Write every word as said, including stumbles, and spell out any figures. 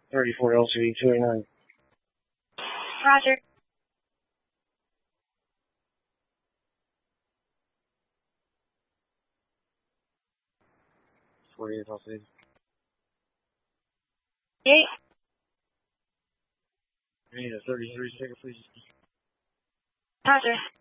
thirty-four L C D two eighty-nine. Roger. forty-eight L C D. Eight. I need a thirty-three sticker, please. Roger.